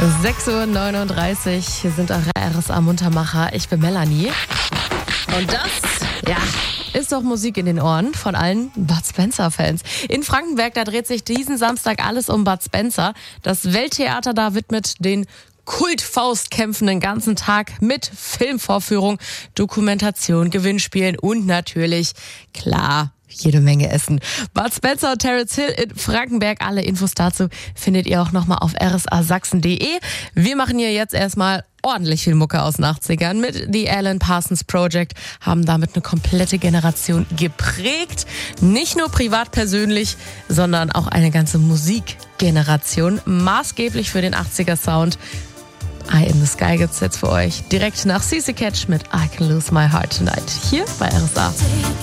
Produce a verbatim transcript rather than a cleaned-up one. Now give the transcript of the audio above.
sechs Uhr neununddreißig, hier sind eure R S A-Muntermacher. Ich bin Melanie. Und das, ja, ist doch Musik in den Ohren von allen Bud Spencer-Fans. In Frankenberg, da dreht sich diesen Samstag alles um Bud Spencer. Das Welttheater da widmet den Kultfaustkämpfen den ganzen Tag mit Filmvorführung, Dokumentation, Gewinnspielen und natürlich, klar, jede Menge Essen. Bud Spencer und Terence Hill in Frankenberg. Alle Infos dazu findet ihr auch nochmal auf r s a sachsen punkt d e. Wir machen hier jetzt erstmal ordentlich viel Mucke aus den achtzigern mit The Alan Parsons Project, haben damit eine komplette Generation geprägt. Nicht nur privat persönlich, sondern auch eine ganze Musikgeneration. Maßgeblich für den achtziger-Sound. Eye in the Sky gibt's jetzt für euch. Direkt nach C C Catch mit I Can Lose My Heart Tonight. Hier bei R S A.